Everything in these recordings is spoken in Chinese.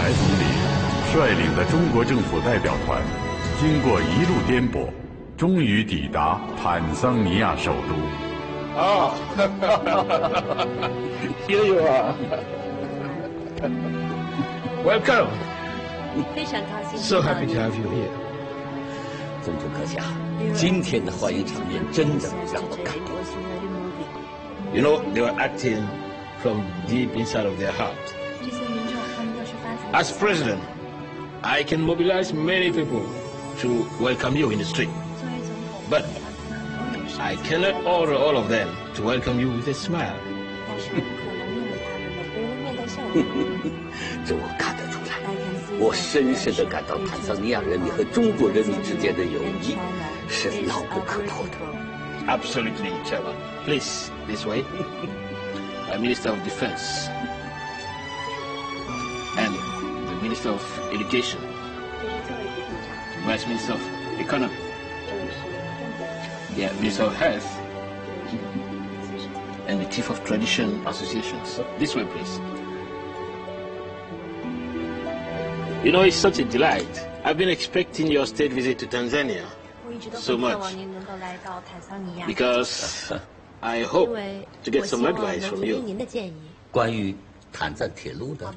来总理率领的中国政府代表团，经过一路颠簸，终于抵达坦桑尼亚首都。 Ah, here you are. Welcome. 非常高兴。 So happy to have you here. 宗主阁下，今天的欢迎场面真的让我感动。 You know, they were acting from deep inside of their heart. 这些民众他们都是发自。 As president, I can mobilize many people to welcome you in the street. 作为总统， But I cannot order all of them to welcome you with a smile. 但是不可能命令他们每个人面带笑容。 这我看得出来，我深深地感到坦桑尼亚人民和中国人民之间的友谊是牢不可破的。 Absolutely, Chairman. Please, this way. Minister of Defense and the Minister of Education, 这是作为部长， Vice Minister of Economy, 这位是政府 yeah, Minister of Health, and the Chief of Tradition Associations. This way, please. You know, it's such a delight. I've been expecting your state visit to Tanzania 我一直都 so 很 much 盼望您能够来到坦桑尼亚， because I 因 hope 为 to 我 get 希 some 望 advice 能 from 听听 you. 您的建议。 关于坦赞铁路的，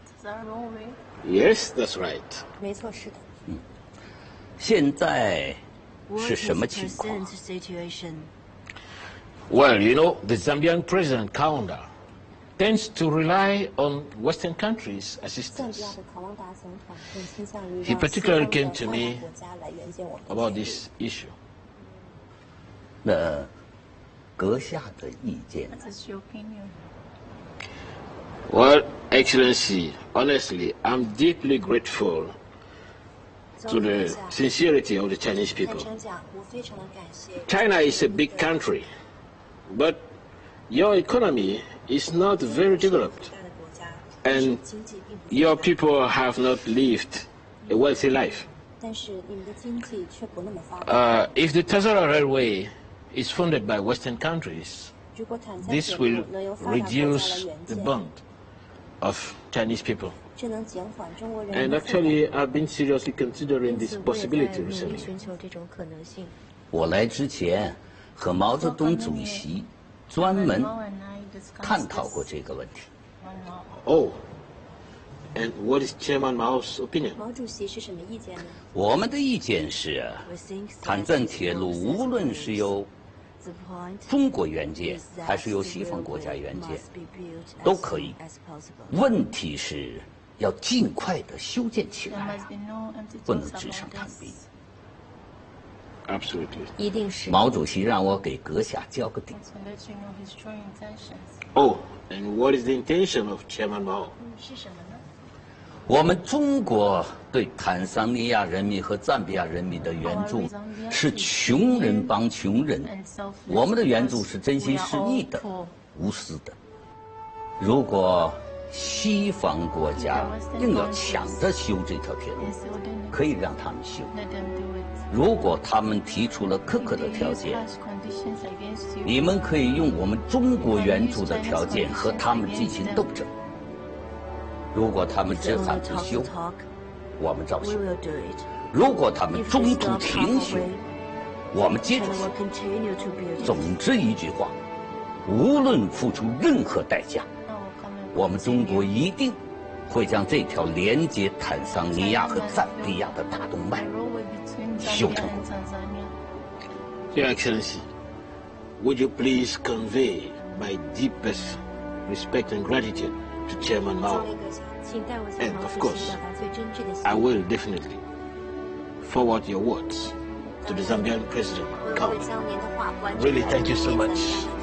Yes, that's right. 没错，是的。 现在是什么情况？ situation? Well, you know, the Zambian president, Kaunda, tends to rely on Western countries' 赞比亚 assistance. 的卡旺达总统更倾向于 He 让 particularly 西 came 方 to 的 me 国家来援建我们的 about 建议 this issue. 那阁下的意见？ Well, Excellency, honestly, I'm deeply grateful 总 to 理阁 the 下 sincerity of the Chinese 坦 people. 诚讲，我非常的感谢。 China is a big country, but your economy is not very developed, 大的国家， and 经济并不 your 发达 people have not lived a wealthy life. 但是你们的经济却不那么发达。 If the Tazara Railway is funded by Western countries, 如果坦赞 this 铁路 will 能由发达国家来 reduce 援 the 建， bond of Chinese people. 这能减缓中国人 And 民的负担。 actually, I've been seriously considering 因 this 此，我也 possibility 在努力 recently. 寻求这种可能性。 我来之前和毛泽东主席专门探讨过这个问题。 Oh, and what is Chairman Mao's opinion? 毛主席是什么意见呢？ 我们的意见是， We think 坦赞铁路无论是由 the point 中国援建 is that 还是由 the 西方国家 railway 援建， must be built 都 as 可以 soon as possible. 问题是要尽快的修建起 There 来 must，be no empty 不能 talks 纸上 about 谈 this. 兵。 Absolutely. 一定是。 毛主席让我给阁下交个底， To let you know his true intentions. Oh, and what is the intention of Chairman Mao? 是什么呢？ 我们中国对坦桑尼亚人民和赞比亚人民的援助是穷人帮穷人， And selfless 我们的援助是真心 we are 实意 all 的 poor.、 无私的。如果西方国家硬要抢着修这条铁路， Yes, they will do it. 可以让他们修。 Let them do it. 如果他们提出了苛刻的 They 条 use 件， harsh conditions against you. 你们可以用我们中国援助的条件和他们进行斗争。如果他们只喊不修， 我们照 We 修； will do it. 如果他们 If 中 we 途 stop 停修， halfway, 我们接着 China 修。 will continue to build. 总之一句话，无论付出任何代价， I will come and 我们中国一定会将这条连接坦桑尼亚和赞比亚的大动脉 The railway between 修 Zambia 成 and Tanzania. Your Excellency, would you please convey my deepest respect and gratitude to Chairman 作 Mao? 为阁下，请代我向 And 毛 of 主 course, 席表达最真挚的 I 谢意。 will definitely forward your words to the Zambian president, 我会 Kaunda. 将您的话关注 Really, 在 thank you so 面 much. 上